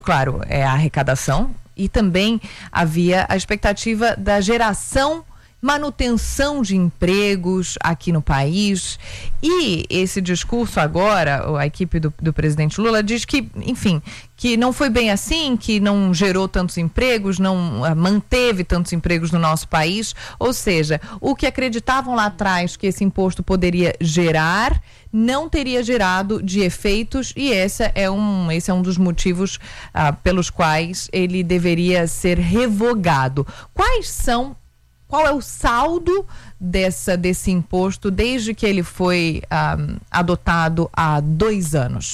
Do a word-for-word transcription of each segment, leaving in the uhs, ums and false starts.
claro, é a arrecadação, e também havia a expectativa da geração, manutenção de empregos aqui no país. E esse discurso agora, a equipe do, do presidente Lula diz que, enfim, que não foi bem assim, que não gerou tantos empregos, não uh, manteve tantos empregos no nosso país. Ou seja, o que acreditavam lá atrás que esse imposto poderia gerar, não teria gerado de efeitos, e esse é um, esse é um dos motivos uh, pelos quais ele deveria ser revogado. Quais são Qual é o saldo dessa, desse imposto desde que ele foi um, adotado há dois anos?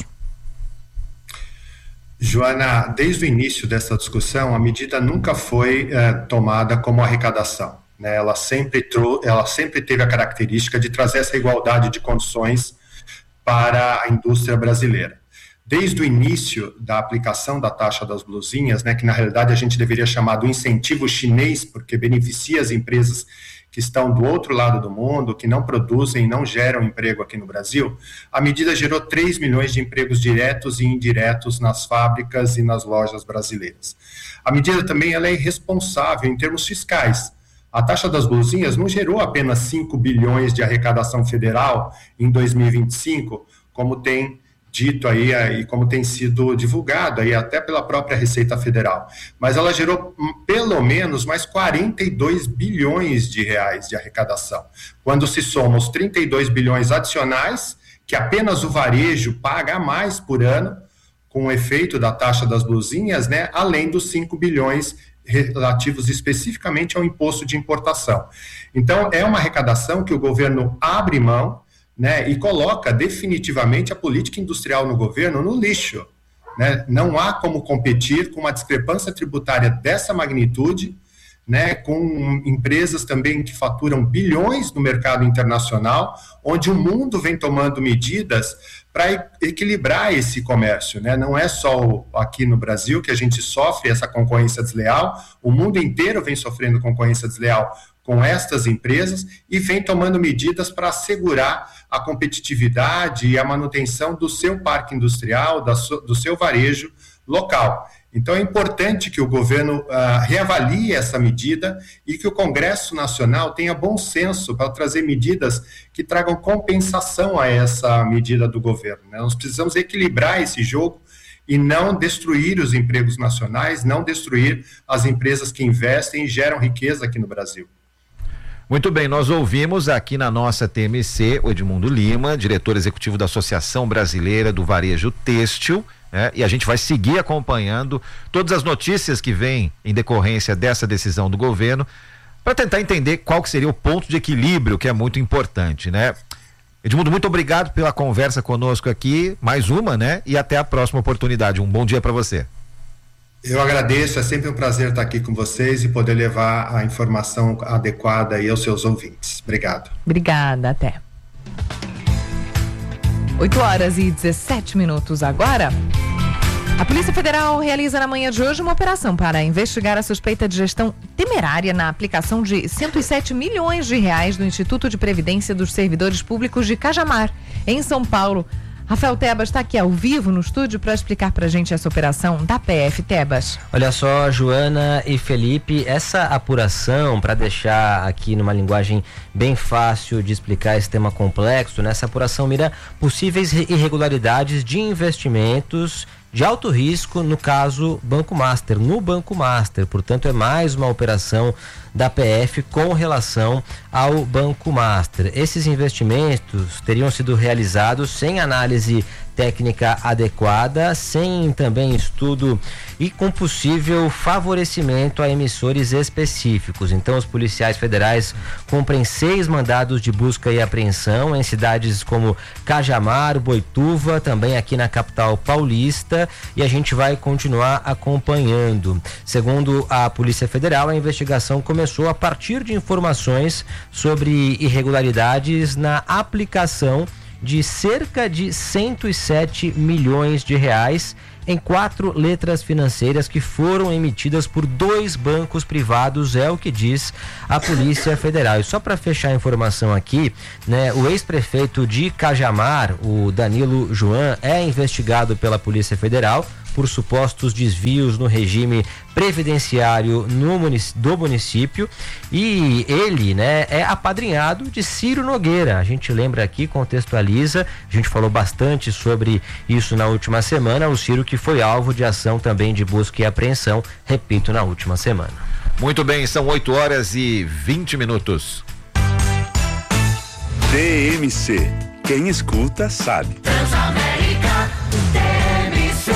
Joana, desde o início dessa discussão, a medida nunca foi eh, tomada como arrecadação, né? Ela sempre, trou- ela sempre teve a característica de trazer essa igualdade de condições para a indústria brasileira. Desde o início da aplicação da taxa das blusinhas, né, que na realidade a gente deveria chamar do incentivo chinês, porque beneficia as empresas que estão do outro lado do mundo, que não produzem e não geram emprego aqui no Brasil, a medida gerou três milhões de empregos diretos e indiretos nas fábricas e nas lojas brasileiras. A medida também ela é irresponsável em termos fiscais. A taxa das blusinhas não gerou apenas cinco bilhões de arrecadação federal em dois mil e vinte e cinco, como tem dito aí, e como tem sido divulgado aí até pela própria Receita Federal, mas ela gerou pelo menos mais quarenta e dois bilhões de reais de arrecadação, quando se soma os trinta e dois bilhões adicionais que apenas o varejo paga a mais por ano com o efeito da taxa das blusinhas, né, além dos cinco bilhões relativos especificamente ao imposto de importação. Então é uma arrecadação que o governo abre mão, né, e coloca definitivamente a política industrial no governo no lixo, né? Não há como competir com uma discrepância tributária dessa magnitude, né, com empresas também que faturam bilhões no mercado internacional, onde o mundo vem tomando medidas para equilibrar esse comércio, né? Não é só aqui no Brasil que a gente sofre essa concorrência desleal, o mundo inteiro vem sofrendo concorrência desleal com estas empresas e vem tomando medidas para assegurar a competitividade e a manutenção do seu parque industrial, da so, do seu varejo local. Então é importante que o governo uh, reavalie essa medida e que o Congresso Nacional tenha bom senso para trazer medidas que tragam compensação a essa medida do governo, né? Nós precisamos equilibrar esse jogo e não destruir os empregos nacionais, não destruir as empresas que investem e geram riqueza aqui no Brasil. Muito bem, nós ouvimos aqui na nossa T M C o Edmundo Lima, diretor executivo da Associação Brasileira do Varejo Têxtil, né? E a gente vai seguir acompanhando todas as notícias que vêm em decorrência dessa decisão do governo para tentar entender qual que seria o ponto de equilíbrio, que é muito importante, né? Edmundo, muito obrigado pela conversa conosco aqui, mais uma, né? E até a próxima oportunidade. Um bom dia para você. Eu agradeço, é sempre um prazer estar aqui com vocês e poder levar a informação adequada aí aos seus ouvintes. Obrigado. Obrigada, até. oito horas e dezessete minutos agora. A Polícia Federal realiza na manhã de hoje uma operação para investigar a suspeita de gestão temerária na aplicação de cento e sete milhões de reais do Instituto de Previdência dos Servidores Públicos de Cajamar, em São Paulo. Rafael Tebas está aqui ao vivo no estúdio para explicar para a gente essa operação da P F. Tebas. Olha só, Joana e Felipe, essa apuração, para deixar aqui numa linguagem bem fácil de explicar esse tema complexo, nessa apuração mira possíveis irregularidades de investimentos de alto risco, no caso Banco Master, no Banco Master. Portanto, é mais uma operação da P F com relação ao Banco Master. Esses investimentos teriam sido realizados sem análise técnica adequada, sem também estudo e com possível favorecimento a emissores específicos. Então, os policiais federais cumprem seis mandados de busca e apreensão em cidades como Cajamar, Boituva, também aqui na capital paulista, e a gente vai continuar acompanhando. Segundo a Polícia Federal, a investigação começou a partir de informações sobre irregularidades na aplicação de cerca de cento e sete milhões de reais em quatro letras financeiras que foram emitidas por dois bancos privados, é o que diz a Polícia Federal. E só para fechar a informação aqui, né, o ex-prefeito de Cajamar, o Danilo Joan, é investigado pela Polícia Federal por supostos desvios no regime previdenciário no munic- do município, e ele, né, é apadrinhado de Ciro Nogueira. A gente lembra aqui, contextualiza, a gente falou bastante sobre isso na última semana, o Ciro que foi alvo de ação também de busca e apreensão, repito, na última semana. Muito bem, são oito horas e vinte minutos. T M C, quem escuta sabe. Transamérica, T M C.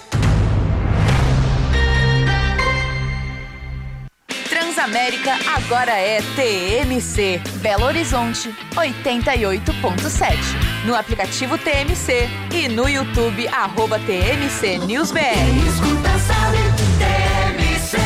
Transamérica agora é T M C. Belo Horizonte, oitenta e oito ponto sete. No aplicativo T M C e no YouTube, arroba T M C News B R. Quem escuta sabe, T M C.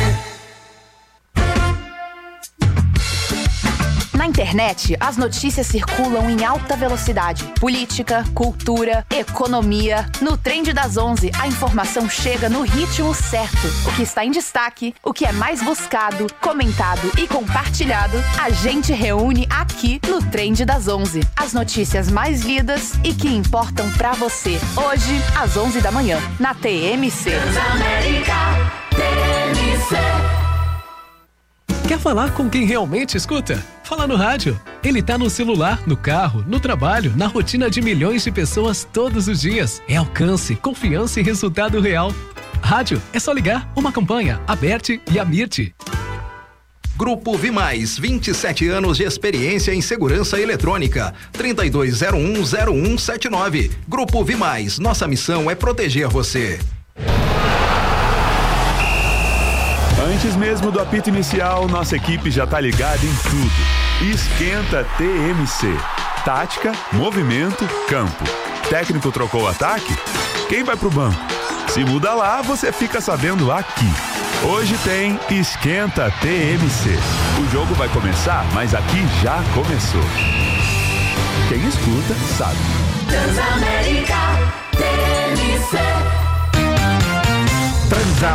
Na internet, as notícias circulam em alta velocidade. Política, cultura, economia. No Trend das onze, a informação chega no ritmo certo. O que está em destaque, o que é mais buscado, comentado e compartilhado, a gente reúne aqui no Trend das onze. As notícias mais lidas e que importam pra você. Hoje, às onze da manhã, na T M C. Transamérica, T M C. Quer falar com quem realmente escuta? Fala no rádio. Ele tá no celular, no carro, no trabalho, na rotina de milhões de pessoas todos os dias. É alcance, confiança e resultado real. Rádio, é só ligar. Uma campanha, Aberte e Amirte. Grupo Vimais, vinte e sete anos de experiência em segurança eletrônica. trinta e dois zero um zero um sete nove. Grupo Vimais, nossa missão é proteger você. Antes mesmo do apito inicial, nossa equipe já tá ligada em tudo. Esquenta T M C. Tática, movimento, campo. Técnico trocou o ataque? Quem vai pro banco? Se muda lá, você fica sabendo aqui. Hoje tem Esquenta T M C. O jogo vai começar, mas aqui já começou. Quem escuta, sabe. Transamérica, T M C. Transam...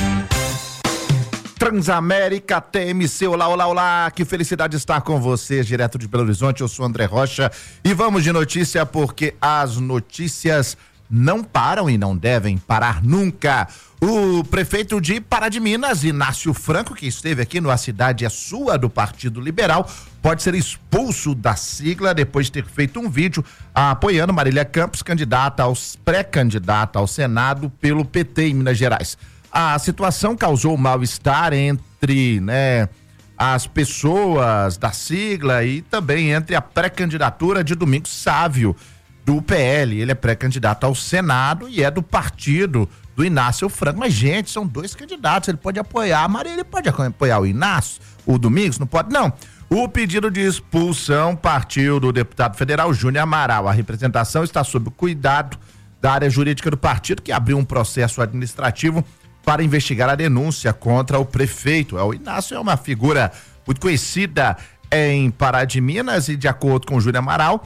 Transamérica T M C, olá, olá, olá, que felicidade estar com vocês, direto de Belo Horizonte, eu sou André Rocha e vamos de notícia porque as notícias não param e não devem parar nunca. O prefeito de Pará de Minas, Inácio Franco, que esteve aqui no A Cidade é Sua do Partido Liberal, pode ser expulso da sigla depois de ter feito um vídeo apoiando Marília Campos, candidata aos pré-candidata ao Senado pelo P T em Minas Gerais. A situação causou mal-estar entre, né, as pessoas da sigla e também entre a pré-candidatura de Domingos Sávio, do P L. Ele é pré-candidato ao Senado e é do partido do Inácio Franco. Mas, gente, são dois candidatos. Ele pode apoiar a Maria, ele pode apoiar o Inácio, o Domingos, não pode? Não. O pedido de expulsão partiu do deputado federal Júnior Amaral. A representação está sob o cuidado da área jurídica do partido, que abriu um processo administrativo para investigar a denúncia contra o prefeito. O Inácio é uma figura muito conhecida em Pará de Minas e, de acordo com o Júnior Amaral,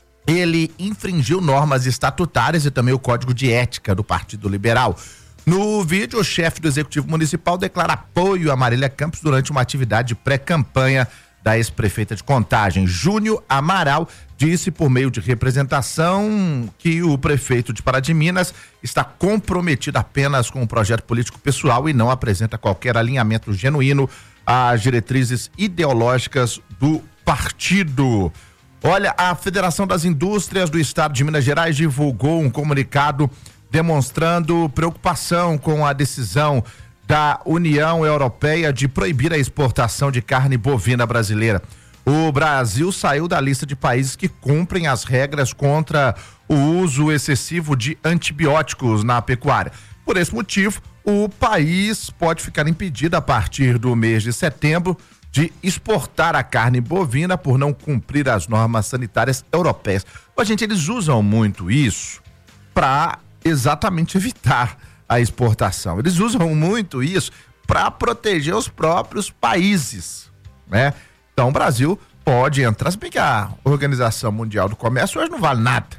ele infringiu normas estatutárias e também o Código de Ética do Partido Liberal. No vídeo, o chefe do Executivo Municipal declara apoio a Marília Campos durante uma atividade de pré-campanha da ex-prefeita de Contagem. Júnior Amaral disse por meio de representação que o prefeito de Pará de Minas está comprometido apenas com o projeto político pessoal e não apresenta qualquer alinhamento genuíno às diretrizes ideológicas do partido. Olha, a Federação das Indústrias do Estado de Minas Gerais divulgou um comunicado demonstrando preocupação com a decisão da União Europeia de proibir a exportação de carne bovina brasileira. O Brasil saiu da lista de países que cumprem as regras contra o uso excessivo de antibióticos na pecuária. Por esse motivo, o país pode ficar impedido a partir do mês de setembro de exportar a carne bovina por não cumprir as normas sanitárias europeias. Mas, gente, eles usam muito isso para exatamente evitar a exportação. Eles usam muito isso para proteger os próprios países, né? Então o Brasil pode entrar, se bem que a Organização Mundial do Comércio hoje não vale nada.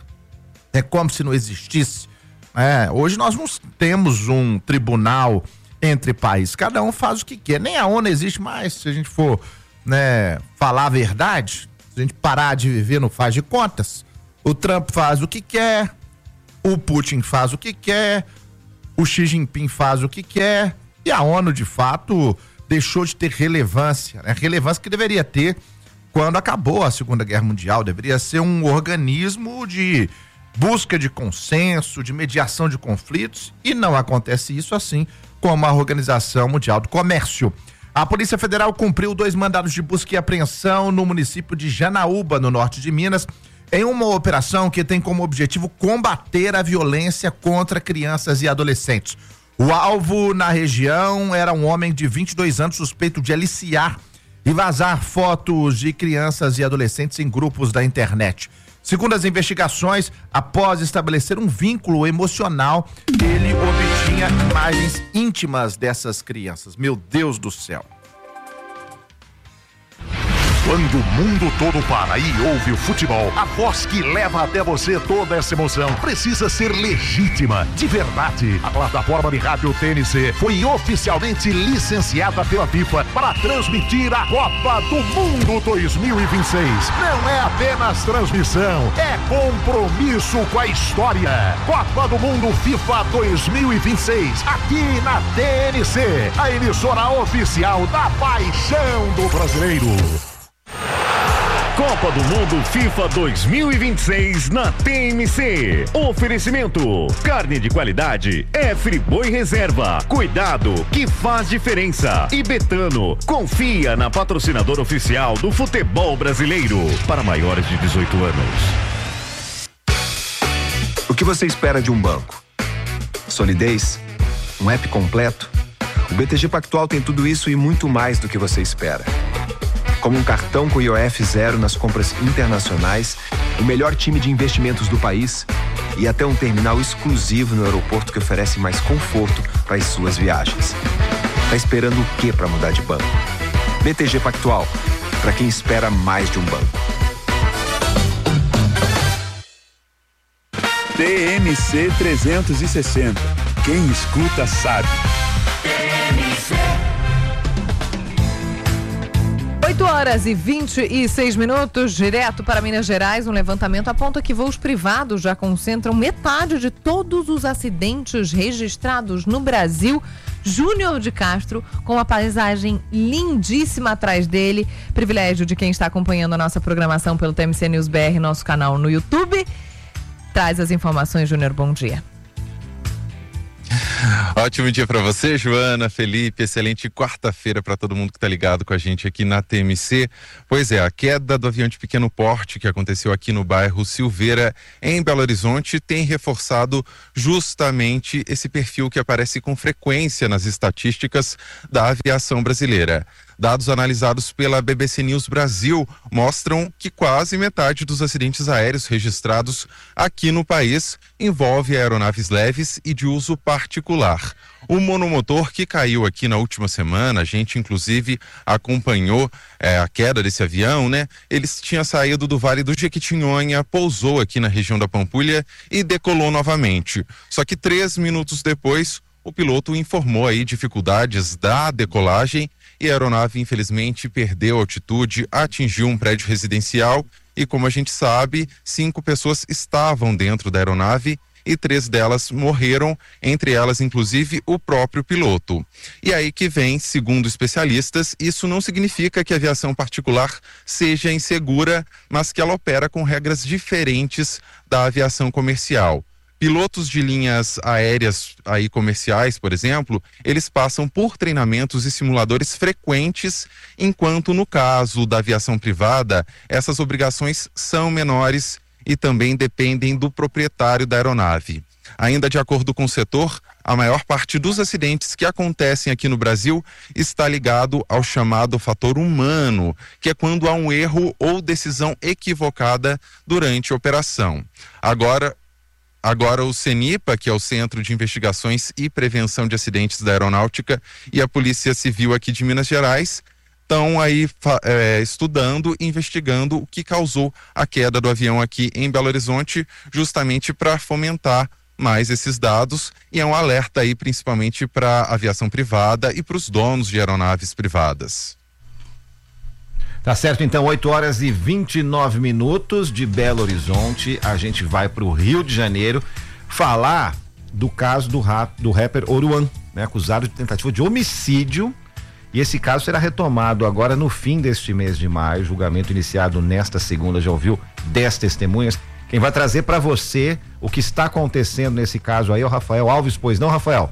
É como se não existisse. É, hoje nós não temos um tribunal entre países. Cada um faz o que quer. Nem a ONU existe mais, se a gente for, né, falar a verdade. Se a gente parar de viver no faz de contas. O Trump faz o que quer, o Putin faz o que quer, o Xi Jinping faz o que quer e a ONU, de fato, deixou de ter relevância, né? Relevância que deveria ter quando acabou a Segunda Guerra Mundial. Deveria ser um organismo de busca de consenso, de mediação de conflitos, e não acontece isso assim como a Organização Mundial do Comércio. A Polícia Federal cumpriu dois mandados de busca e apreensão no município de Janaúba, no norte de Minas, em uma operação que tem como objetivo combater a violência contra crianças e adolescentes. O alvo na região era um homem de vinte e dois anos suspeito de aliciar e vazar fotos de crianças e adolescentes em grupos da internet. Segundo as investigações, após estabelecer um vínculo emocional, ele obtinha imagens íntimas dessas crianças. Meu Deus do céu. Quando o mundo todo para e ouve o futebol, a voz que leva até você toda essa emoção precisa ser legítima, de verdade. A plataforma de rádio T N C foi oficialmente licenciada pela FIFA para transmitir a Copa do Mundo dois mil e vinte e seis. Não é apenas transmissão, é compromisso com a história. Copa do Mundo FIFA dois mil e vinte e seis, aqui na T N C, a emissora oficial da paixão do brasileiro. Copa do Mundo FIFA dois mil e vinte e seis na T M C. Oferecimento: carne de qualidade é Friboi Reserva. Cuidado que faz diferença. E Betano, confia na patrocinadora oficial do futebol brasileiro para maiores de dezoito anos. O que você espera de um banco? Solidez? Um app completo? O B T G Pactual tem tudo isso e muito mais do que você espera. Como um cartão com I O F zero nas compras internacionais, o melhor time de investimentos do país e até um terminal exclusivo no aeroporto que oferece mais conforto para as suas viagens. Tá esperando o quê para mudar de banco? B T G Pactual, para quem espera mais de um banco. T M C trezentos e sessenta. Quem escuta sabe. T M C. oito horas e vinte e seis minutos, direto para Minas Gerais. Um levantamento aponta que voos privados já concentram metade de todos os acidentes registrados no Brasil. Júnior de Castro, com uma paisagem lindíssima atrás dele. Privilégio de quem está acompanhando a nossa programação pelo T M C News B R, nosso canal no YouTube. Traz as informações, Júnior, bom dia. Ótimo dia para você, Joana, Felipe, excelente quarta-feira para todo mundo que está ligado com a gente aqui na T M C. Pois é, a queda do avião de pequeno porte que aconteceu aqui no bairro Silveira, em Belo Horizonte, tem reforçado justamente esse perfil que aparece com frequência nas estatísticas da aviação brasileira. Dados analisados pela B B C News Brasil mostram que quase metade dos acidentes aéreos registrados aqui no país envolve aeronaves leves e de uso particular. O monomotor que caiu aqui na última semana, a gente inclusive acompanhou é, a queda desse avião, né? Ele tinha saído do Vale do Jequitinhonha, pousou aqui na região da Pampulha e decolou novamente. Só que três minutos depois, o piloto informou aí dificuldades da decolagem e a aeronave infelizmente perdeu altitude, atingiu um prédio residencial e, como a gente sabe, cinco pessoas estavam dentro da aeronave e três delas morreram, entre elas inclusive o próprio piloto. E aí que vem, segundo especialistas, isso não significa que a aviação particular seja insegura, mas que ela opera com regras diferentes da aviação comercial. Pilotos de linhas aéreas aí comerciais, por exemplo, eles passam por treinamentos e simuladores frequentes, enquanto no caso da aviação privada, essas obrigações são menores e também dependem do proprietário da aeronave. Ainda de acordo com o setor, a maior parte dos acidentes que acontecem aqui no Brasil está ligado ao chamado fator humano, que é quando há um erro ou decisão equivocada durante a operação. Agora, Agora o CENIPA, que é o Centro de Investigações e Prevenção de Acidentes da Aeronáutica, e a Polícia Civil aqui de Minas Gerais estão aí é, estudando e investigando o que causou a queda do avião aqui em Belo Horizonte, justamente para fomentar mais esses dados, e é um alerta aí principalmente para a aviação privada e para os donos de aeronaves privadas. Tá certo, então, oito horas e vinte e nove minutos de Belo Horizonte. A gente vai para o Rio de Janeiro falar do caso do, rap, do rapper Oruan, né, acusado de tentativa de homicídio. E esse caso será retomado agora no fim deste mês de maio, julgamento iniciado nesta segunda, já ouviu dez testemunhas. Quem vai trazer para você o que está acontecendo nesse caso aí é o Rafael Alves, pois não, Rafael?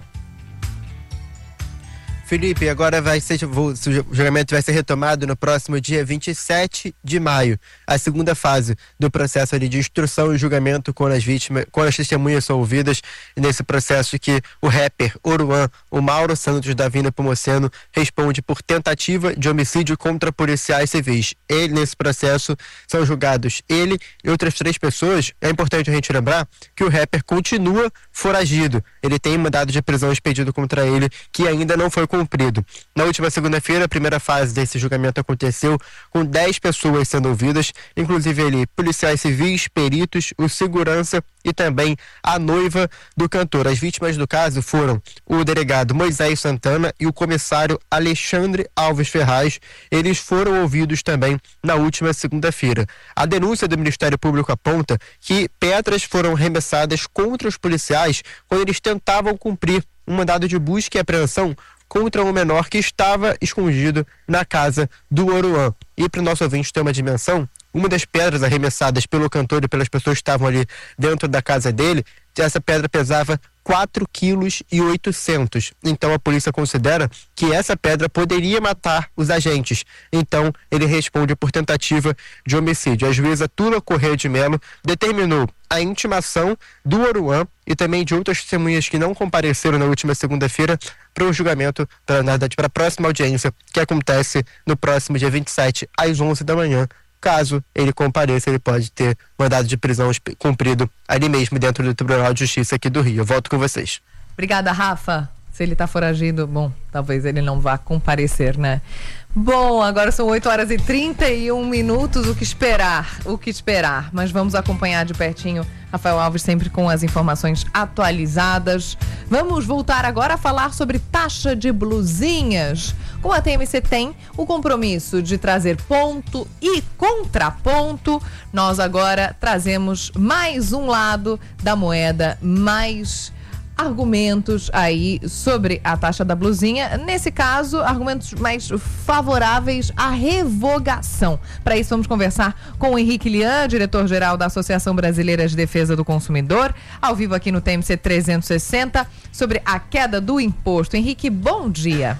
Felipe, agora vai ser, o julgamento vai ser retomado no próximo dia vinte e sete de maio. A segunda fase do processo ali de instrução e julgamento quando as vítimas, quando as testemunhas são ouvidas, nesse processo que o rapper Oruan, o Mauro Santos da Vina Pomoceno, responde por tentativa de homicídio contra policiais civis. Ele, nesse processo, são julgados ele e outras três pessoas. É importante a gente lembrar que o rapper continua foragido. Ele tem mandado de prisão expedido contra ele, que ainda não foi cumprido. Na última segunda-feira, a primeira fase desse julgamento aconteceu com dez pessoas sendo ouvidas, inclusive ali policiais civis, peritos, o segurança e também a noiva do cantor. As vítimas do caso foram o delegado Moisés Santana e o comissário Alexandre Alves Ferraz. Eles foram ouvidos também na última segunda-feira. A denúncia do Ministério Público aponta que pedras foram arremessadas contra os policiais quando eles tentavam cumprir um mandado de busca e apreensão contra um menor que estava escondido na casa do Oruan. E para o nosso ouvinte ter uma dimensão, uma das pedras arremessadas pelo cantor e pelas pessoas que estavam ali dentro da casa dele, essa pedra pesava quatro quilos e oitocentos. Então a polícia considera que essa pedra poderia matar os agentes. Então ele responde por tentativa de homicídio. A juíza Tula Corrêa de Mello determinou a intimação do Oruan e também de outras testemunhas que não compareceram na última segunda-feira para o julgamento, pra, na verdade, para a próxima audiência, que acontece no próximo dia vinte e sete, às onze da manhã. Caso ele compareça, ele pode ter mandado de prisão cumprido ali mesmo dentro do Tribunal de Justiça aqui do Rio. Eu volto com vocês. Obrigada, Rafa. Se ele tá foragido, bom, talvez ele não vá comparecer, né? Bom, agora são oito horas e trinta e um minutos. O que esperar? O que esperar? Mas vamos acompanhar de pertinho Rafael Alves sempre com as informações atualizadas. Vamos voltar agora a falar sobre taxa de blusinhas. Com a T M C tem o compromisso de trazer ponto e contraponto. Nós agora trazemos mais um lado da moeda, mais argumentos aí sobre a taxa da blusinha. Nesse caso, argumentos mais favoráveis à revogação. Para isso, vamos conversar com o Henrique Lian, diretor-geral da Associação Brasileira de Defesa do Consumidor, ao vivo aqui no T M C trezentos e sessenta, sobre a queda do imposto. Henrique, bom dia.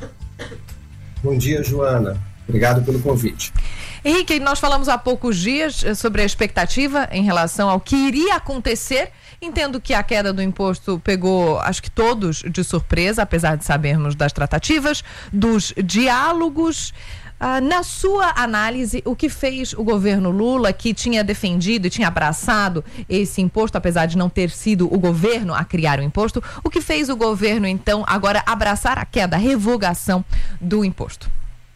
Bom dia, Joana. Obrigado pelo convite. Henrique, nós falamos há poucos dias sobre a expectativa em relação ao que iria acontecer. Entendo que a queda do imposto pegou, acho que todos de surpresa, apesar de sabermos das tratativas, dos diálogos. Ah, na sua análise, o que fez o governo Lula, que tinha defendido e tinha abraçado esse imposto, apesar de não ter sido o governo a criar o imposto, o que fez o governo, então, agora abraçar a queda, a revogação do imposto?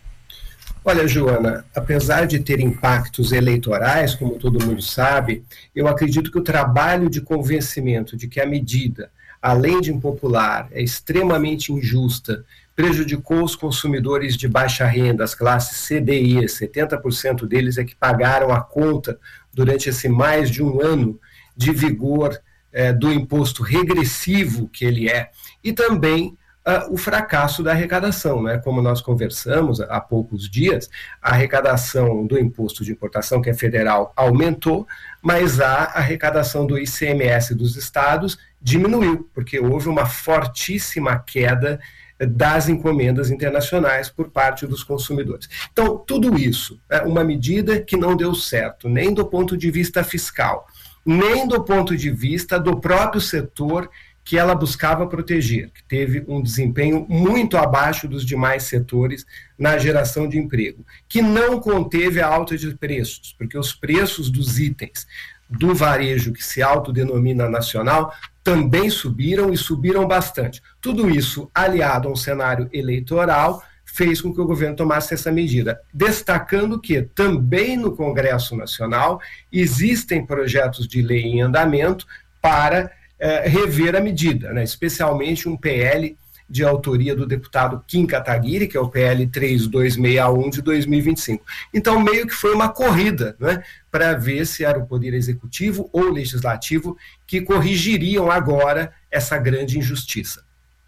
Olha, Joana, apesar de ter impactos eleitorais, como todo mundo sabe, eu acredito que o trabalho de convencimento de que a medida, além de impopular, é extremamente injusta, prejudicou os consumidores de baixa renda, as classes C D I, setenta por cento deles é que pagaram a conta durante esse mais de um ano de vigor eh, do imposto regressivo que ele é, e também Uh, o fracasso da arrecadação, né? Como nós conversamos há poucos dias, a arrecadação do imposto de importação, que é federal, aumentou, mas a arrecadação do I C M S dos estados diminuiu, porque houve uma fortíssima queda das encomendas internacionais por parte dos consumidores. Então, tudo isso é uma medida que não deu certo, nem do ponto de vista fiscal, nem do ponto de vista do próprio setor que ela buscava proteger, que teve um desempenho muito abaixo dos demais setores na geração de emprego, que não conteve a alta de preços, porque os preços dos itens do varejo que se autodenomina nacional também subiram e subiram bastante. Tudo isso, aliado a um cenário eleitoral, fez com que o governo tomasse essa medida, destacando que também no Congresso Nacional existem projetos de lei em andamento para É, rever a medida, né? Especialmente um P L de autoria do deputado Kim Kataguiri, que é o P L três dois seis um de dois mil e vinte e cinco. Então, meio que foi uma corrida, né, para ver se era o Poder Executivo ou Legislativo que corrigiriam agora essa grande injustiça.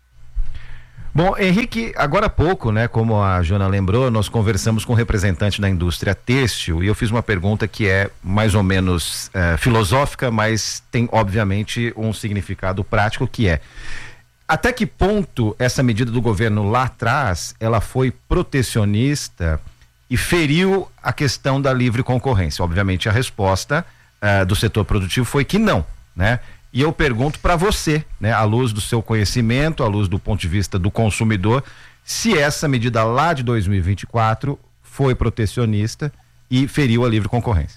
Bom, Henrique, agora há pouco, né, como a Joana lembrou, nós conversamos com um representante da indústria têxtil e eu fiz uma pergunta que é mais ou menos eh, filosófica, mas tem obviamente um significado prático, que é: até que ponto essa medida do governo lá atrás, ela foi protecionista e feriu a questão da livre concorrência? Obviamente a resposta uh, do setor produtivo foi que não, né? E eu pergunto para você, né, à luz do seu conhecimento, à luz do ponto de vista do consumidor, se essa medida lá de dois mil e vinte e quatro foi protecionista e feriu a livre concorrência.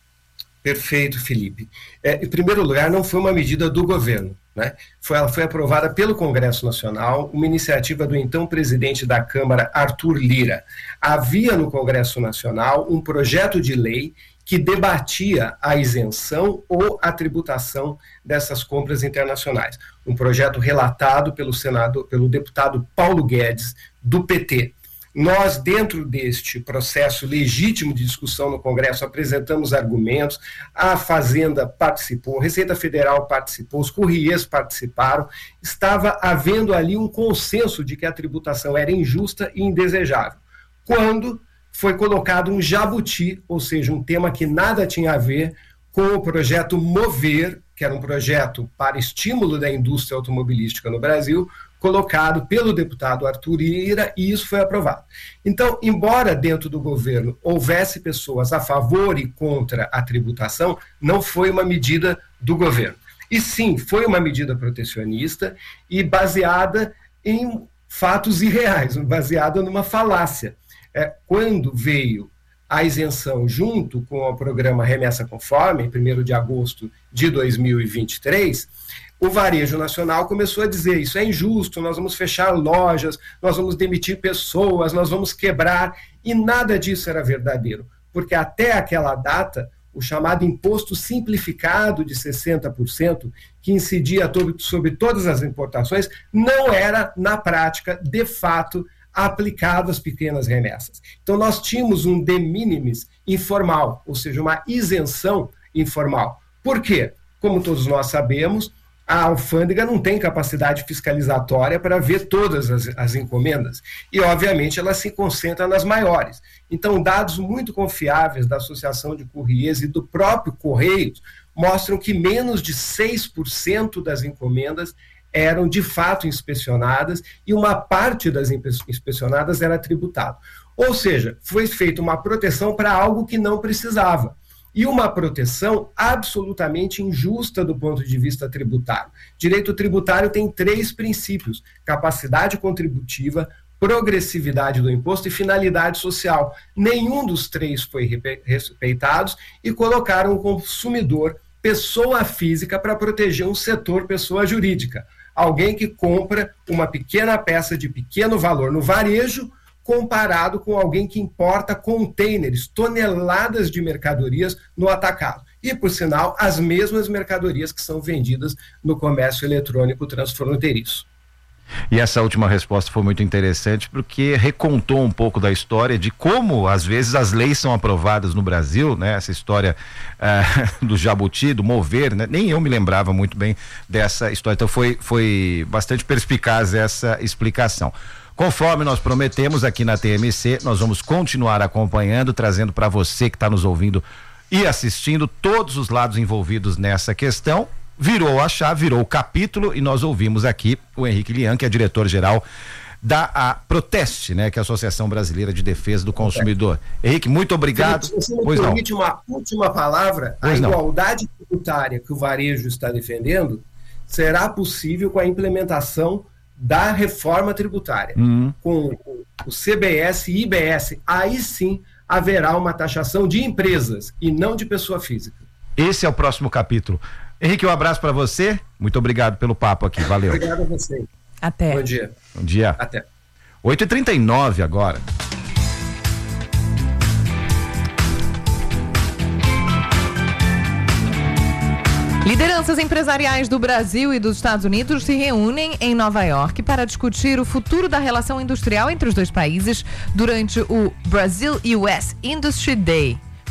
Perfeito, Felipe. É, em primeiro lugar, não foi uma medida do governo, né? Foi, ela foi aprovada pelo Congresso Nacional, uma iniciativa do então presidente da Câmara, Arthur Lira. Havia no Congresso Nacional um projeto de lei que debatia a isenção ou a tributação dessas compras internacionais. Um projeto relatado pelo Senado, pelo deputado Paulo Guedes, do P T. Nós, dentro deste processo legítimo de discussão no Congresso, apresentamos argumentos, a Fazenda participou, a Receita Federal participou, os Correios participaram, estava havendo ali um consenso de que a tributação era injusta e indesejável. Quando foi colocado um jabuti, ou seja, um tema que nada tinha a ver com o projeto Mover, que era um projeto para estímulo da indústria automobilística no Brasil, colocado pelo deputado Arthur Lira, e isso foi aprovado. Então, embora dentro do governo houvesse pessoas a favor e contra a tributação, não foi uma medida do governo. E sim, foi uma medida protecionista e baseada em fatos irreais, baseada numa falácia. É, quando veio a isenção junto com o programa Remessa Conforme, em primeiro de agosto de dois mil e vinte e três, o varejo nacional começou a dizer: isso é injusto, nós vamos fechar lojas, nós vamos demitir pessoas, nós vamos quebrar, e nada disso era verdadeiro, porque até aquela data, o chamado imposto simplificado de sessenta por cento, que incidia sobre todas as importações, não era, na prática, de fato, aplicado às pequenas remessas. Então nós tínhamos um de minimis informal, ou seja, uma isenção informal. Por quê? Como todos nós sabemos, a alfândega não tem capacidade fiscalizatória para ver todas as, as encomendas e, obviamente, ela se concentra nas maiores. Então, dados muito confiáveis da Associação de Correios e do próprio Correios mostram que menos de seis por cento das encomendas eram de fato inspecionadas e uma parte das inspecionadas era tributada. Ou seja, foi feita uma proteção para algo que não precisava. E uma proteção absolutamente injusta do ponto de vista tributário. Direito tributário tem três princípios: capacidade contributiva, progressividade do imposto e finalidade social. Nenhum dos três foi respeitado e colocaram o consumidor, pessoa física, para proteger um setor, pessoa jurídica. Alguém que compra uma pequena peça de pequeno valor no varejo, comparado com alguém que importa containers, toneladas de mercadorias no atacado. E, por sinal, as mesmas mercadorias que são vendidas no comércio eletrônico transfronteiriço. E essa última resposta foi muito interessante, porque recontou um pouco da história de como às vezes as leis são aprovadas no Brasil, né? Essa história uh, do jabuti, do mover, né? Nem eu me lembrava muito bem dessa história, então foi, foi bastante perspicaz essa explicação. Conforme nós prometemos aqui na T M C, nós vamos continuar acompanhando, trazendo para você que está nos ouvindo e assistindo todos os lados envolvidos nessa questão. Virou a chave, virou o capítulo, e nós ouvimos aqui o Henrique Lian, que é diretor-geral da a Proteste, né, que é a Associação Brasileira de Defesa do Consumidor. É. Henrique, muito obrigado. Se você me pois permite não. uma última palavra, pois a não. igualdade tributária que o varejo está defendendo será possível com a implementação da reforma tributária. Uhum. Com o C B S e I B S, aí sim haverá uma taxação de empresas e não de pessoa física. Esse é o próximo capítulo. Henrique, um abraço para você. Muito obrigado pelo papo aqui. Valeu. Obrigado a você. Até. Bom dia. Bom dia. Até. oito e trinta e nove agora. Lideranças empresariais do Brasil e dos Estados Unidos se reúnem em Nova York para discutir o futuro da relação industrial entre os dois países durante o Brazil U S Industry Day.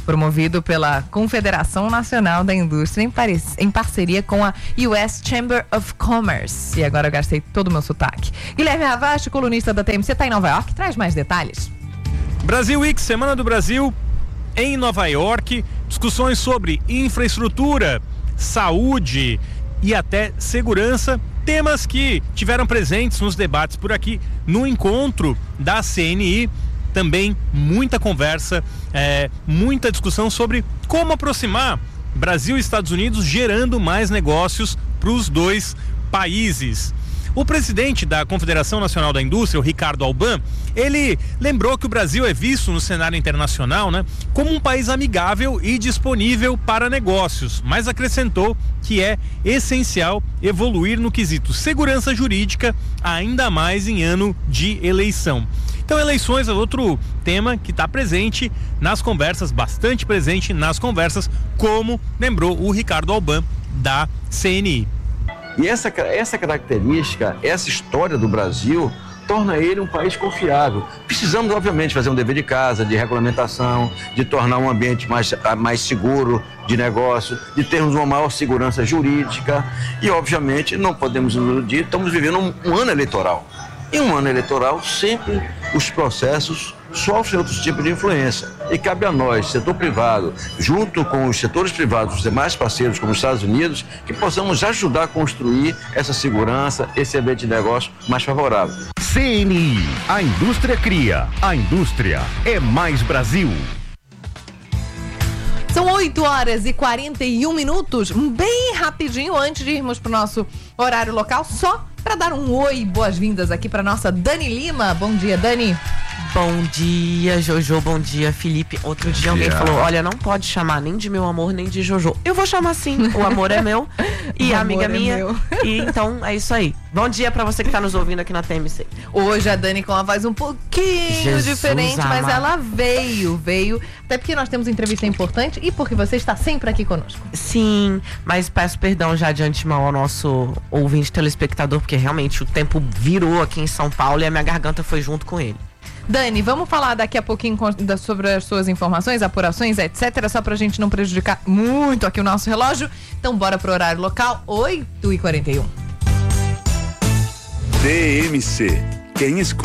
promovido pela Confederação Nacional da Indústria em, Paris, em parceria com a U S Chamber of Commerce. E agora eu gastei todo o meu sotaque. Guilherme Ravache, colunista da T M C, está em Nova York, traz mais detalhes. Brasil Week, Semana do Brasil em Nova York, discussões sobre infraestrutura, saúde e até segurança, temas que tiveram presentes nos debates por aqui no encontro da C N I. Também muita conversa, é, muita discussão sobre como aproximar Brasil e Estados Unidos, gerando mais negócios para os dois países. O presidente da Confederação Nacional da Indústria, o Ricardo Alban, ele lembrou que o Brasil é visto no cenário internacional, né, como um país amigável e disponível para negócios, mas acrescentou que é essencial evoluir no quesito segurança jurídica, ainda mais em ano de eleição. Então, eleições é outro tema que está presente nas conversas, bastante presente nas conversas, como lembrou o Ricardo Alban da C N I. E essa, essa característica, essa história do Brasil, torna ele um país confiável. Precisamos, obviamente, fazer um dever de casa, de regulamentação, de tornar um ambiente mais, mais seguro de negócio, de termos uma maior segurança jurídica e, obviamente, não podemos nos iludir, estamos vivendo um, um ano eleitoral. Em um ano eleitoral, sempre os processos sofrem outros tipos de influência. E cabe a nós, setor privado, junto com os setores privados, os demais parceiros, como os Estados Unidos, que possamos ajudar a construir essa segurança, esse ambiente de negócio mais favorável. C N I, a indústria cria, a indústria é mais Brasil. São oito horas e quarenta e um minutos, bem rapidinho antes de irmos para o nosso horário local, só para dar um oi, boas-vindas aqui para nossa Dani Lima. Bom dia, Dani. Bom dia, Jojo. Bom dia, Felipe. Outro dia alguém falou, olha, não pode chamar nem de meu amor, nem de Jojo. Eu vou chamar sim, o amor é meu e a amiga minha. É e então, é isso aí. Bom dia pra você que tá nos ouvindo aqui na T M C. Hoje a Dani com uma voz um pouquinho Jesus diferente, amado. Mas ela veio, veio. Até porque nós temos entrevista importante e porque você está sempre aqui conosco. Sim, mas peço perdão já de antemão ao nosso ouvinte telespectador, porque realmente o tempo virou aqui em São Paulo e a minha garganta foi junto com ele. Dani, vamos falar daqui a pouquinho sobre as suas informações, apurações, etcétera, só pra gente não prejudicar muito aqui o nosso relógio. Então bora pro horário local, oito e quarenta e um. T M C. Quem escuta